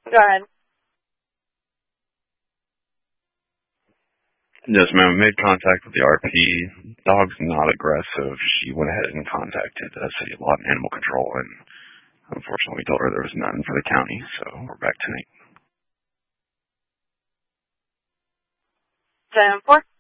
Go ahead. Yes, ma'am. We made contact with the RP. Dog's not aggressive. She went ahead and contacted City Law and Animal Control, and unfortunately we told her there was none for the county, so we're back tonight. 10-4.